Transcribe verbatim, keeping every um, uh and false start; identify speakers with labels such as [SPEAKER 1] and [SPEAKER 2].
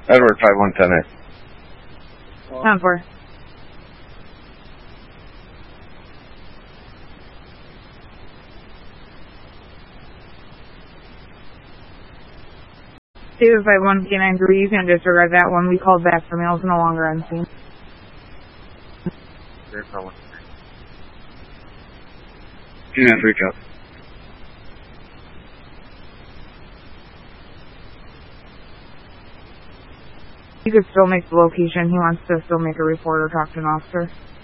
[SPEAKER 1] Edward five one ten eight.
[SPEAKER 2] ten four. David five one K nine three, you can disregard that one. We called back for males no longer on scene.
[SPEAKER 1] K nine three, copy.
[SPEAKER 2] You could still make the location. He wants to still make a report or talk to an officer.